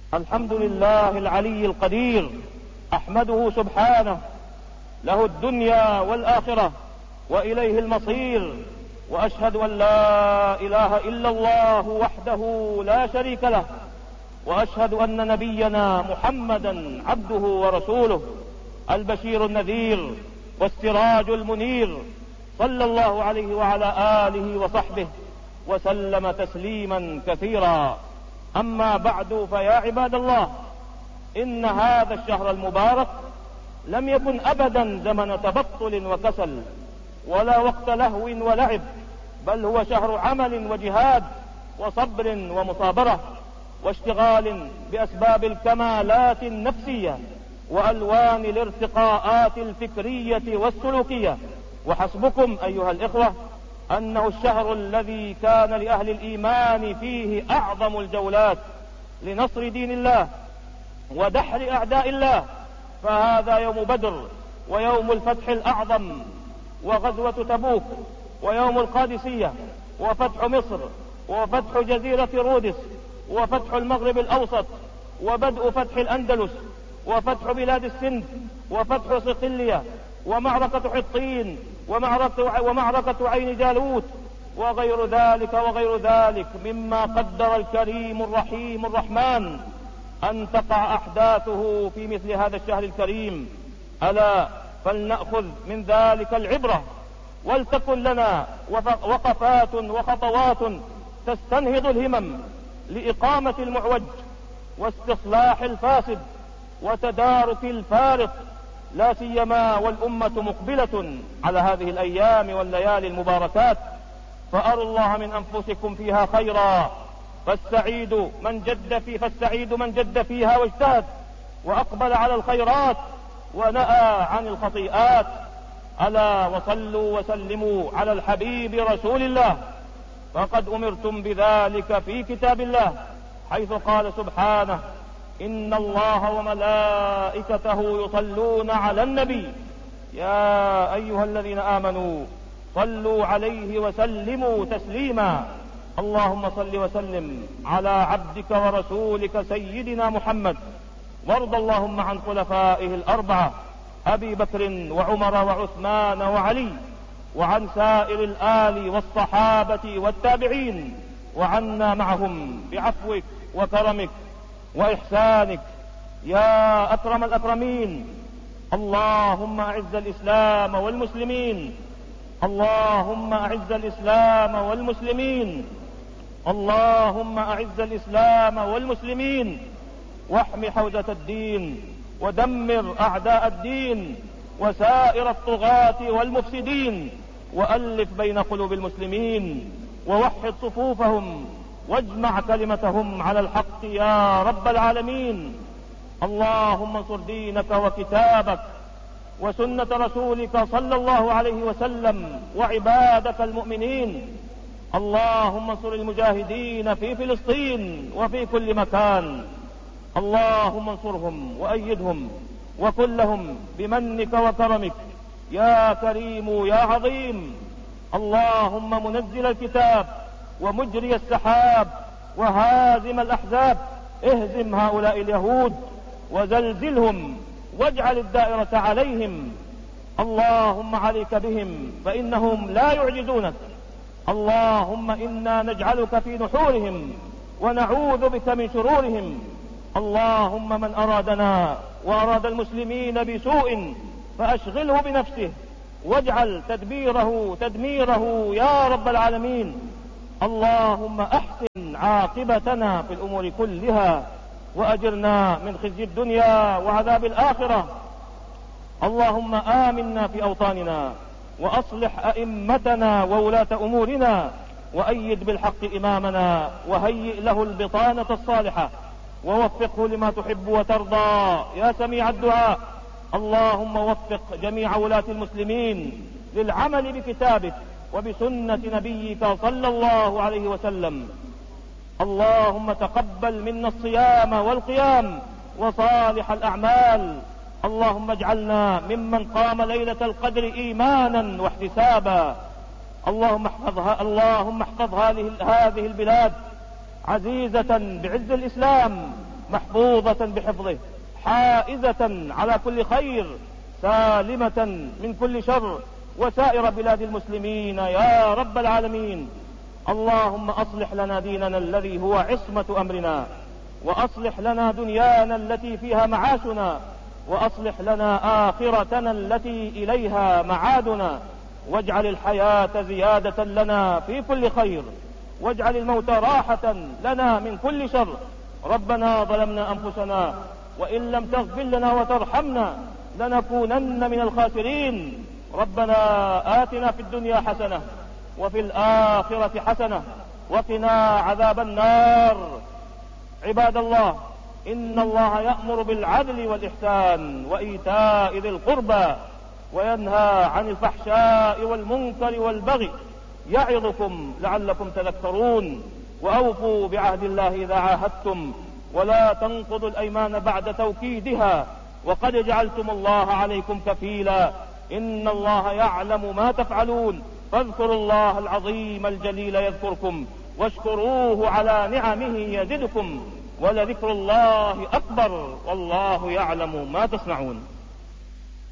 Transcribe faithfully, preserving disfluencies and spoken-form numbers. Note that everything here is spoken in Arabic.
الحمد لله العلي القدير، أحمده سبحانه، له الدنيا والآخرة وإليه المصير، وأشهد أن لا إله إلا الله وحده لا شريك له، وأشهد أن نبينا محمدا عبده ورسوله، البشير النذير والسراج المنير، صلى الله عليه وعلى آله وصحبه وسلم تسليما كثيرا. أما بعد، فيا عباد الله، إن هذا الشهر المبارك لم يكن أبدا زمن تبطل وكسل ولا وقت لهو ولعب، بل هو شهر عمل وجهاد وصبر ومصابرة واشتغال بأسباب الكمالات النفسية وألوان الارتقاءات الفكرية والسلوكية. وحسبكم أيها الإخوة أنه الشهر الذي كان لأهل الإيمان فيه أعظم الجولات لنصر دين الله ودحر أعداء الله، فهذا يوم بدر، ويوم الفتح الأعظم، وغزوة تبوك، ويوم القادسية، وفتح مصر، وفتح جزيرة رودس، وفتح المغرب الأوسط، وبدء فتح الأندلس، وفتح بلاد السند، وفتح صقلية، ومعركة حطين، ومعركة, ومعركة عين جالوت، وغير ذلك وغير ذلك مما قدر الكريم الرحيم الرحمن أن تقع أحداثه في مثل هذا الشهر الكريم. ألا فلنأخذ من ذلك العبرة، ولتكن لنا وقفات وخطوات تستنهض الهمم لإقامة المعوج واستصلاح الفاسد وتدارك الفارق، لا سيما والأمة مقبلة على هذه الأيام والليالي المباركات. فأروا الله من أنفسكم فيها خيرا، فالسعيد من جد في فالسعيد من جد فيها واجتهد وأقبل على الخيرات ونأى عن الخطيئات. ألا وصلوا وسلموا على الحبيب رسول الله، فقد أمرتم بذلك في كتاب الله، حيث قال سبحانه: إن الله وملائكته يصلون على النبي يا أيها الذين آمنوا صلوا عليه وسلموا تسليما. اللهم صل وسلم على عبدك ورسولك سيدنا محمد، وارض اللهم عن خلفائه الأربعة أبي بكر وعمر وعثمان وعلي، وعن سائر الآل والصحابة والتابعين، وعنا معهم بعفوك وكرمك وإحسانك يا أكرم الأكرمين. اللهم أعز الإسلام والمسلمين، اللهم أعز الإسلام والمسلمين، اللهم أعز الإسلام والمسلمين، واحم حوزة الدين، ودمر أعداء الدين وسائر الطغاة والمفسدين، وألف بين قلوب المسلمين، ووحد صفوفهم، واجمع كلمتهم على الحق يا رب العالمين. اللهم انصر دينك وكتابك وسنة رسولك صلى الله عليه وسلم وعبادك المؤمنين. اللهم انصر المجاهدين في فلسطين وفي كل مكان. اللهم انصرهم وأيدهم وكن لهم بمنك وكرمك يا كريم يا عظيم. اللهم منزل الكتاب ومجري السحاب وهازم الأحزاب، اهزم هؤلاء اليهود وزلزلهم واجعل الدائرة عليهم. اللهم عليك بهم فإنهم لا يعجزونك. اللهم إنا نجعلك في نحورهم ونعوذ بك من شرورهم. اللهم من أرادنا وأراد المسلمين بسوء فأشغله بنفسه، واجعل تدبيره تدميره يا رب العالمين. اللهم أحسن عاقبتنا في الأمور كلها، وأجرنا من خزي الدنيا وعذاب الآخرة. اللهم آمنا في أوطاننا، وأصلح أئمتنا وولاة أمورنا، وأيد بالحق إمامنا، وهيئ له البطانة الصالحة، ووفقه لما تحب وترضى يا سميع الدعاء. اللهم وفق جميع ولاة المسلمين للعمل بكتابك وبسنة نبيك صلى الله عليه وسلم. اللهم تقبل منا الصيام والقيام وصالح الأعمال. اللهم اجعلنا ممن قام ليلة القدر إيمانا واحتسابا. اللهم احفظها اللهم احفظ هذه هذه البلاد عزيزة بعز الإسلام، محفوظة بحفظه، حائزة على كل خير، سالمة من كل شر، وسائر بلاد المسلمين يا رب العالمين. اللهم أصلح لنا ديننا الذي هو عصمة أمرنا، وأصلح لنا دنيانا التي فيها معاشنا، وأصلح لنا آخرتنا التي إليها معادنا، واجعل الحياة زيادة لنا في كل خير، واجعل الموت راحة لنا من كل شر. ربنا ظلمنا أنفسنا وإن لم تغفر لنا وترحمنا لنكونن من الخاسرين. ربنا آتنا في الدنيا حسنة وفي الآخرة حسنة وقنا عذاب النار. عباد الله، إن الله يأمر بالعدل والإحسان وإيتاء ذي القربى وينهى عن الفحشاء والمنكر والبغي، يعظكم لعلكم تذكرون. وأوفوا بعهد الله إذا عاهدتم، ولا تنقضوا الأيمان بعد توكيدها، وقد جعلتم الله عليكم كفيلا، إن الله يعلم ما تفعلون. فاذكروا الله العظيم الجليل يذكركم، واشكروه على نعمه يزدكم، ولذكر الله أكبر، والله يعلم ما تصنعون.